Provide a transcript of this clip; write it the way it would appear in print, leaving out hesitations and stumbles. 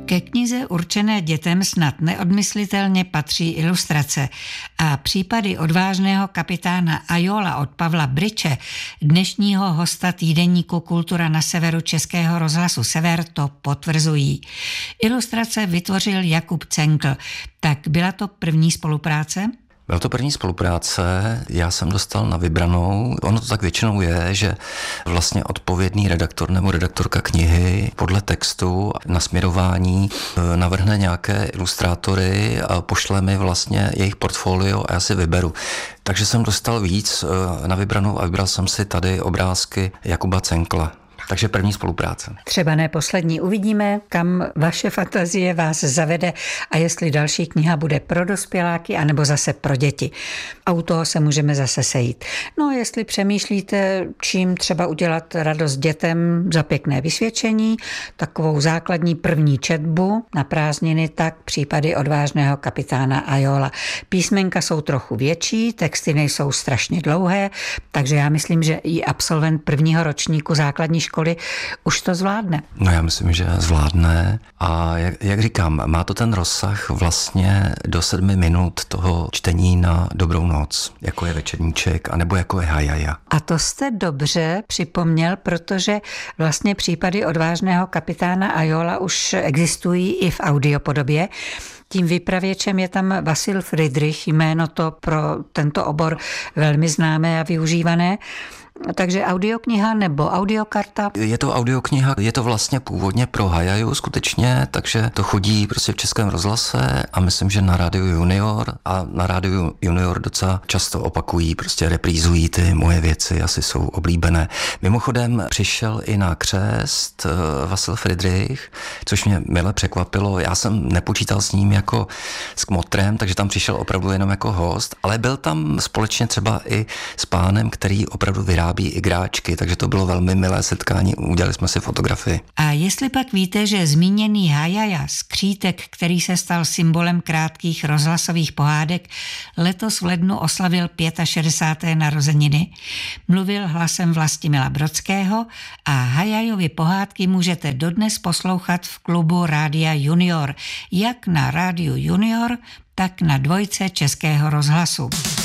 Ke knize určené dětem snad neodmyslitelně patří ilustrace a případy odvážného kapitána Ajola od Pavla Bryče, dnešního hosta týdeníku Kultura na severu Českého rozhlasu Sever, to potvrzují. Ilustrace vytvořil Jakub Cenkl. Tak byla to první spolupráce? Byla to první spolupráce, já jsem dostal na vybranou. Ono to tak většinou je, že vlastně odpovědný redaktor nebo redaktorka knihy podle textu na směrování navrhne nějaké ilustrátory a pošle mi vlastně jejich portfolio a já si vyberu. Takže jsem dostal víc na vybranou a vybral jsem si tady obrázky Jakuba Cenkla. Takže první spolupráce. Třeba ne poslední. Uvidíme, kam vaše fantazie vás zavede a jestli další kniha bude pro dospěláky anebo zase pro děti. A u toho se můžeme zase sejít. No a jestli přemýšlíte, čím třeba udělat radost dětem za pěkné vysvědčení, takovou základní první četbu na prázdniny, tak případy odvážného kapitána Ajola. Písmenka jsou trochu větší, texty nejsou strašně dlouhé, takže já myslím, že i absolvent prvního ročníku základní školy už to zvládne. No já myslím, že zvládne a jak říkám, má to ten rozsah vlastně do 7 minut toho čtení na dobrou noc, jako je Večerníček, anebo jako je Hajaja. A to jste dobře připomněl, protože vlastně případy odvážného kapitána Ajola už existují i v audiopodobě. Tím vypravěčem je tam Vasil Fridrich, jméno to pro tento obor velmi známé a využívané. Takže audiokniha nebo audiokarta? Je to audiokniha, je to vlastně původně pro Hajaju skutečně, takže to chodí prostě v Českém rozhlase a myslím, že na Rádiu Junior a na Rádiu Junior docela často opakují, prostě reprízují ty moje věci, asi jsou oblíbené. Mimochodem přišel i na křest Vasil Fridrich, což mě mile překvapilo. Já jsem nepočítal s ním jako s kmotrem, takže tam přišel opravdu jenom jako host, ale byl tam společně třeba i s pánem, který opravdu vyrábí igráčky, takže to bylo velmi milé setkání, udělali jsme si fotografii. A jestli pak víte, že zmíněný Hajaja, skřítek, který se stal symbolem krátkých rozhlasových pohádek, letos v lednu oslavil 65. narozeniny, mluvil hlasem Vlastimila Brodského a Hajajovy pohádky můžete dodnes poslouchat v klubu Rádia Junior, jak na Rádiu Junior, tak na dvojce Českého rozhlasu.